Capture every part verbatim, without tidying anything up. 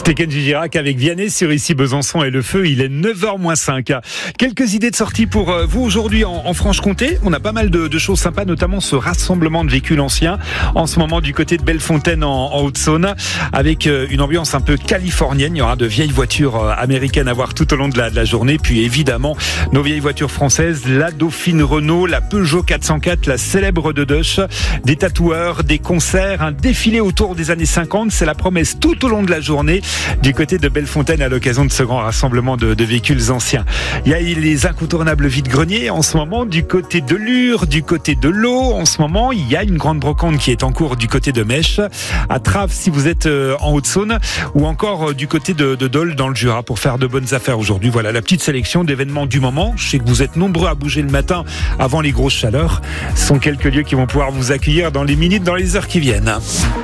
C'était Kenji Girac avec Vianney sur Ici Besançon et le feu, il est neuf heures moins cinq. Quelques idées de sortie pour vous aujourd'hui en, en Franche-Comté. On a pas mal de, de choses sympas, notamment ce rassemblement de véhicules anciens en ce moment du côté de Bellefontaine en, en Haute-Saône, avec une ambiance un peu californienne. Il y aura de vieilles voitures américaines à voir tout au long de la, de la journée. Puis évidemment, nos vieilles voitures françaises, la Dauphine Renault, la Peugeot quatre cent quatre, la célèbre de Deutsch, des tatoueurs, des concerts, un défilé autour des années cinquante. C'est la promesse tout au long de la journée du côté de Bellefontaine à l'occasion de ce grand rassemblement de, de véhicules anciens. Il y a les incontournables vide-greniers en ce moment du côté de Lure, du côté de l'Eau. En ce moment, il y a une grande brocante qui est en cours du côté de Mèche, à Traves si vous êtes en Haute-Saône, ou encore du côté de, de Dole dans le Jura pour faire de bonnes affaires aujourd'hui. Voilà la petite sélection d'événements du moment. Je sais que vous êtes nombreux à bouger le matin avant les grosses chaleurs. Ce sont quelques lieux qui vont pouvoir vous accueillir dans les minutes, dans les heures qui viennent.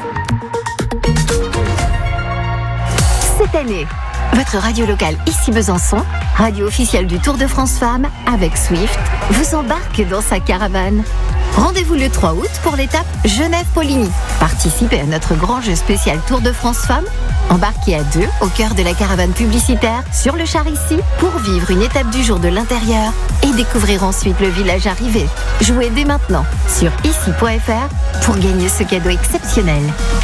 Cette année, votre radio locale Ici Besançon, radio officielle du Tour de France Femmes, avec Swift, vous embarque dans sa caravane. Rendez-vous le trois août pour l'étape Genève-Poligny. Participez à notre grand jeu spécial Tour de France Femmes. Embarquez à deux au cœur de la caravane publicitaire sur le char Ici pour vivre une étape du jour de l'intérieur et découvrir ensuite le village arrivé. Jouez dès maintenant sur ici point f r pour gagner ce cadeau exceptionnel.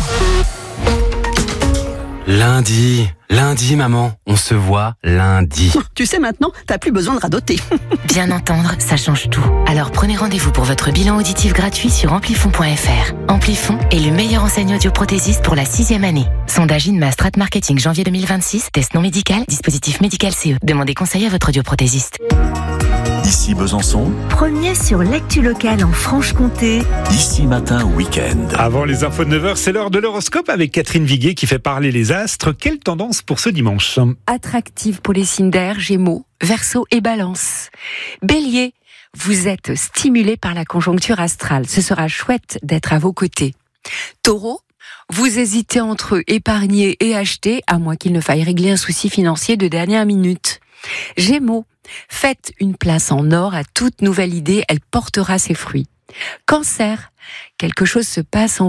Lundi, lundi maman, on se voit lundi. Tu sais maintenant, t'as plus besoin de radoter. Bien entendre, ça change tout. Alors prenez rendez-vous pour votre bilan auditif gratuit sur amplifon point f r. Amplifon est le meilleur enseigne audioprothésiste pour la sixième année. Sondage INMA Strat Marketing janvier deux mille vingt-six, test non médical, dispositif médical C E. Demandez conseil à votre audioprothésiste. Ici Besançon, Premier sur l'actu locale en Franche-Comté. Ici Matin Week-end. Avant les infos de neuf heures, c'est l'heure de l'horoscope avec Catherine Viguier qui fait parler les astres. Quelle tendance pour ce dimanche? Attractive pour les signes d'air, Gémeaux, Verseau et Balance. Bélier, vous êtes stimulé par la conjoncture astrale. Ce sera chouette d'être à vos côtés. Taureau, vous hésitez entre épargner et acheter, à moins qu'il ne faille régler un souci financier de dernière minute. Gémeaux, faites une place en or à toute nouvelle idée, elle portera ses fruits. Cancer, quelque chose se passe en